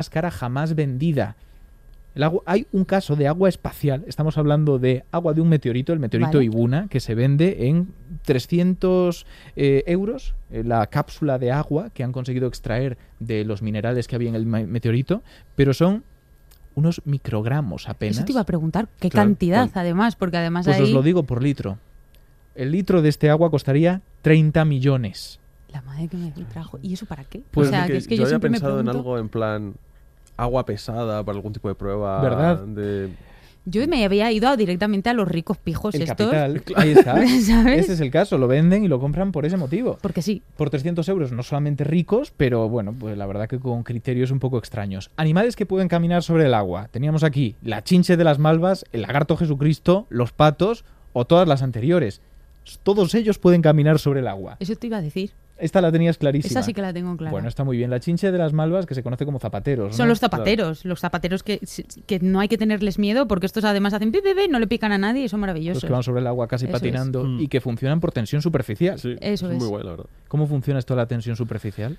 más cara jamás vendida. Hay un caso de agua espacial. Estamos hablando de agua de un meteorito, el meteorito Ibuna, que se vende en 300 euros. La cápsula de agua que han conseguido extraer de los minerales que había en el meteorito, pero son unos microgramos apenas. Eso te iba a preguntar, ¿qué cantidad además? Porque además pues os lo digo por litro. El litro de este agua costaría 30 millones. La madre que me trajo. ¿Y eso para qué? Pues o sea, que es que yo había siempre pensado me pregunto... en algo en plan agua pesada para algún tipo de prueba. ¿Verdad? Yo me había ido directamente a los ricos pijos el estos. Capital, ahí está. ¿Sabes? Ese es el caso, lo venden y lo compran por ese motivo. Porque sí. Por 300 euros, no solamente ricos, pero bueno, pues la verdad que con criterios un poco extraños. Animales que pueden caminar sobre el agua. Teníamos aquí la chinche de las malvas, el lagarto Jesucristo, los patos o todas las anteriores. Todos ellos pueden caminar sobre el agua. Eso te iba a decir. Esta la tenías clarísima. Esa sí que la tengo clara. Bueno, está muy bien. La chinche de las malvas, que se conoce como zapateros, ¿no? Son los zapateros. Claro. Los zapateros que no hay que tenerles miedo porque estos además hacen pipi, no le pican a nadie y son maravillosos. Los que van sobre el agua casi Eso patinando y que funcionan por tensión superficial. Sí, eso es muy guay, la verdad. ¿Cómo funciona esto de la tensión superficial?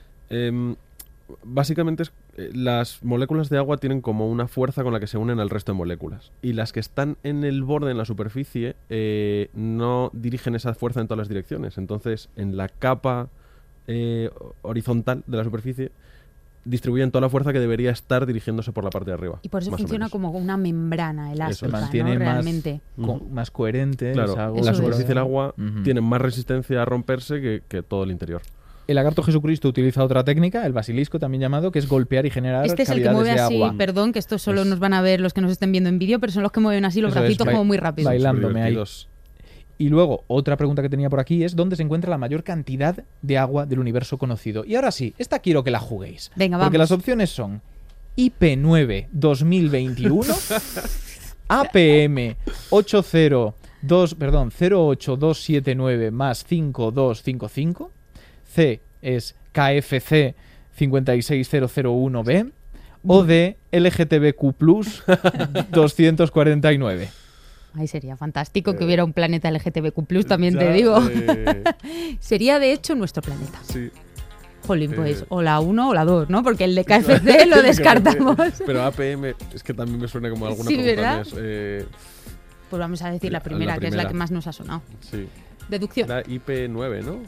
Básicamente las moléculas de agua tienen como una fuerza con la que se unen al resto de moléculas. Y las que están en el borde, en la superficie, no dirigen esa fuerza en todas las direcciones. Entonces, en la capa horizontal de la superficie distribuyen toda la fuerza que debería estar dirigiéndose por la parte de arriba. Y por eso funciona como una membrana elástica, se mantiene, ¿no? Realmente. Más coherente. Claro, la superficie del agua tiene más resistencia a romperse que todo el interior. El lagarto Jesucristo utiliza otra técnica, el basilisco también llamado, que es golpear y generar este es el que mueve así, agua. Perdón, que esto solo nos van a ver los que nos estén viendo en vídeo, pero son los que mueven así los bracitos como muy rápido. Bailándome ahí. Y luego, otra pregunta que tenía por aquí es ¿dónde se encuentra la mayor cantidad de agua del universo conocido? Y ahora sí, esta quiero que la juguéis. Venga, porque vamos. las opciones son IP9 2021, APM 08279 más 5255, C es KFC 56001B o D LGTBQ+ 249. Ahí sería fantástico que hubiera un planeta LGTBQ+, también te digo. Sería, de hecho, nuestro planeta. Sí. Jolín, pues, o la 1 o la 2, ¿no? Porque el de KFC lo descartamos. Pero APM es que también me suena como alguna sí, pregunta. ¿Verdad? Pues vamos a decir la primera, que es la que más nos ha sonado. Sí. Deducción. Era IP9, ¿no?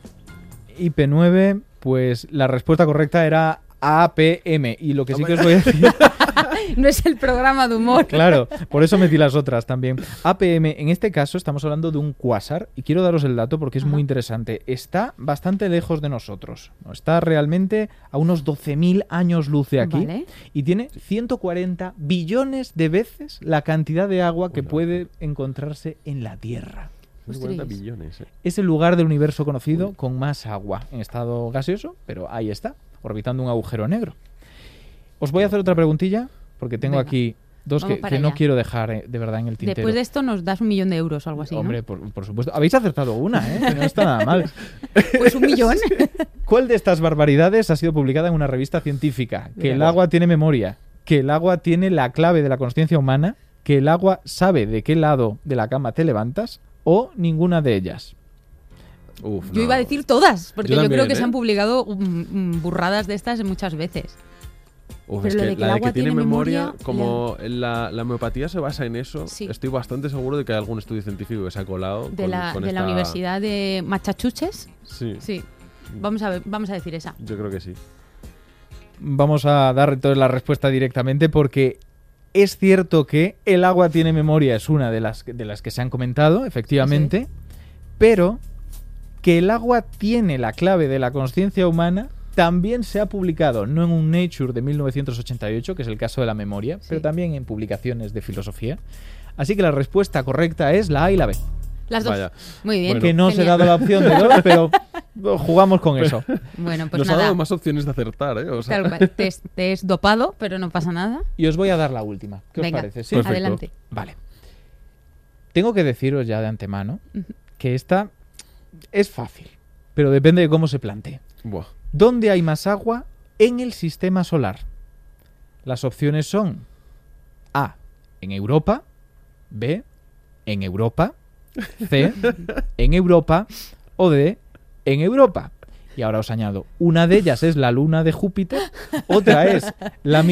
IP9, pues la respuesta correcta era APM. Y lo que sí que os voy a decir... No es el programa de humor. Claro, por eso metí las otras también. APM, en este caso estamos hablando de un cuásar y quiero daros el dato porque es muy interesante. Está bastante lejos de nosotros. Está realmente a unos 12.000 años luz de aquí. Vale. Y tiene 140 billones de veces la cantidad de agua que puede encontrarse en la Tierra. 140 billones. Es el lugar del universo conocido con más agua en estado gaseoso, pero ahí está, orbitando un agujero negro. Os voy a hacer otra preguntilla, porque tengo aquí dos que no quiero dejar de verdad en el tintero. Después de esto nos das 1.000.000 de euros o algo así, Hombre, ¿no? por supuesto. Habéis acertado una, que no está nada mal. Pues 1.000.000. ¿Cuál de estas barbaridades ha sido publicada en una revista científica? Que el agua tiene memoria, que el agua tiene la clave de la consciencia humana, que el agua sabe de qué lado de la cama te levantas, o ninguna de ellas. Yo iba a decir todas, porque yo también, creo que se han publicado burradas de estas muchas veces. Pero es que la de que tiene memoria, ya. como la homeopatía se basa en eso, estoy bastante seguro de que hay algún estudio científico que se ha colado de la Universidad de Massachusetts. Sí. Vamos a decir esa. Yo creo que sí. Vamos a dar entonces la respuesta directamente porque es cierto que el agua tiene memoria, es una de las que se han comentado, efectivamente, pero que el agua tiene la clave de la consciencia humana también se ha publicado, no en un Nature de 1988, que es el caso de la memoria, pero también en publicaciones de filosofía. Así que la respuesta correcta es la A y la B. Las dos. Vaya. Muy bien. Que no os he dado la opción de dos, pero jugamos con eso. Bueno, pues nos nada. ha dado más opciones de acertar, ¿eh? O sea. Claro, te es dopado, pero no pasa nada. Y os voy a dar la última. ¿Qué os parece? ¿Sí? Adelante. Vale. Tengo que deciros ya de antemano que esta es fácil, pero depende de cómo se plantee. Buah. ¿Dónde hay más agua en el sistema solar? Las opciones son A, en Europa, B, en Europa, C, en Europa o D, en Europa. Y ahora os añado, una de ellas es la luna de Júpiter, otra es la